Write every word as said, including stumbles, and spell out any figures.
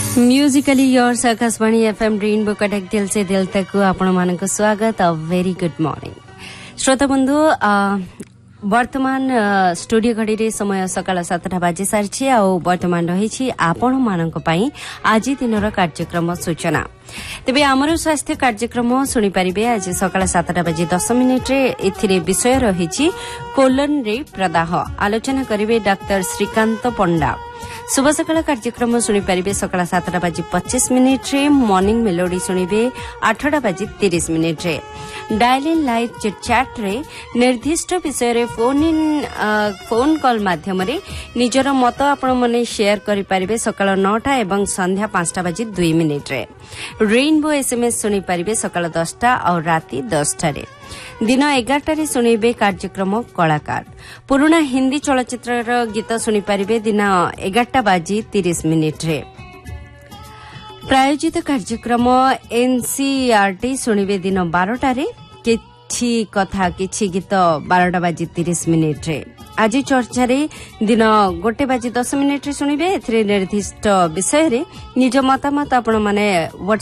Musically yours Akashvani FM rainbow Cuttack दिल से दिल तक आपण मानक स्वागत अ वेरी गुड मॉर्निंग श्रोता बंधु वर्तमान स्टूडियो घड़ी रे समय सकाळ सातटा बाजी सारछि आ वर्तमान रहिछि आपण मानक पई आज दिनर कार्यक्रम सूचना तेबे आमर स्वास्थ्य कार्यक्रम सुनि परिबे आज सकाळ सातटा बाजी दस मिनिट रे एथिरे विषय रहिछि कोलन रे प्रदाह आलोचना करिवे डॉक्टर श्रीकांत पंडा शुभ सकाळ कार्यक्रम सुनि परिबे सकाळ सातटा बाजी पच्चीस मिनिट रे मॉर्निंग मेलोडी सुनिबे आठटा बाजी तीस मिनिट रे dial in live chit chat रे निर्दिष्ट विषय रे फोन इन फोन कॉल माध्यम रे निजर मत आपण मने शेयर करि परिबे सकाळ नौटा एवं संध्या पांचटा बाजी दुई मिनिट रे रेनबो एसएमएस सुनि परिबे सकाळ दसटा और राति दसटा रे दिन एगारटा रे सुनिबे कार्यक्रम कलाकार पुराना हिंदी चलचित्र गीत सुनि परिबे दिन एगारटा बाजी तीस मिनिट रे प्रायोजित कार्यक्रम एनसीईआरटी सुनिबे दिन बारटा रे किछि कथा किछि गीत बारटा बाजी तीस मिनिट रे आज चर्चा रे दिन गोटे बाजी दस मिनिट रे सुनिबे एथरे निर्दिष्ट विषय रे निज मतामत आपण माने